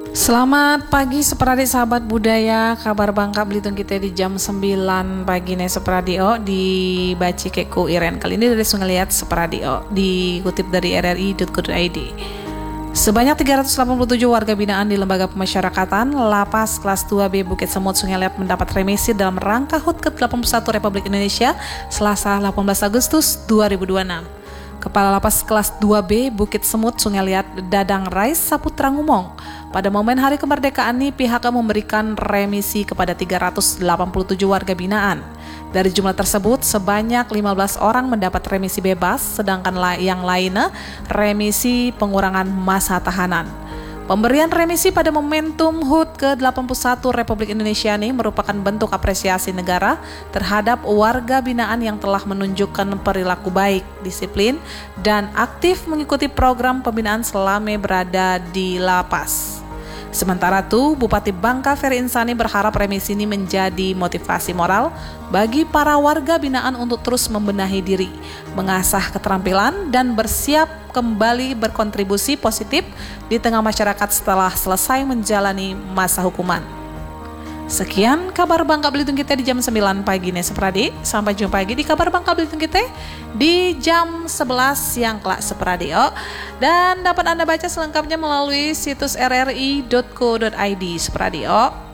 Selamat pagi Sepradik sahabat budaya, kabar Bangka Belitung kita di jam 9 pagi nih Sepradio di Baci Keku Iren. Kali ini dari Sungai Liat Sepradio, dikutip dari rri.co.id. Sebanyak 387 warga binaan di Lembaga Pemasyarakatan Lapas Kelas 2B Bukit Semut Sungai Liat mendapat remisi dalam rangka HUT ke-81 Republik Indonesia Selasa 18 Agustus 2026. Kepala Lapas Kelas 2B Bukit Semut Sungai Liat Dadang Rais Saputra ngomong, pada momen hari kemerdekaan ini pihaknya memberikan remisi kepada 387 warga binaan. Dari jumlah tersebut, sebanyak 15 orang mendapat remisi bebas, sedangkan yang lainnya remisi pengurangan masa tahanan. Pemberian remisi pada momentum HUT ke-81 Republik Indonesia ini merupakan bentuk apresiasi negara terhadap warga binaan yang telah menunjukkan perilaku baik, disiplin, dan aktif mengikuti program pembinaan selama berada di lapas. Sementara itu, Bupati Bangka Ferry Insani berharap remisi ini menjadi motivasi moral bagi para warga binaan untuk terus membenahi diri, mengasah keterampilan, dan bersiap kembali berkontribusi positif di tengah masyarakat setelah selesai menjalani masa hukuman. Sekian kabar Bangka Belitung kita di jam 9 pagi nih Sepradik. Sampai jumpa lagi di kabar Bangka Belitung kita di jam 11 siang kelak Sepradio. Dan dapat Anda baca selengkapnya melalui situs rri.co.id Sepradio.